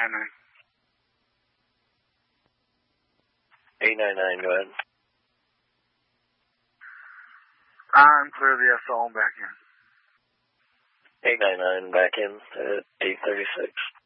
899, go ahead. I'm clear the SL, back in. 899, back in at 836.